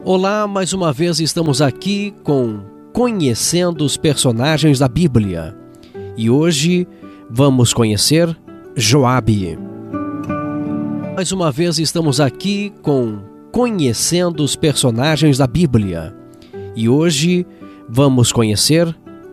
Olá, mais uma vez estamos aqui com Conhecendo os Personagens da Bíblia. E hoje vamos conhecer Joabe. Mais uma vez estamos aqui com Conhecendo os Personagens da Bíblia. E hoje vamos conhecer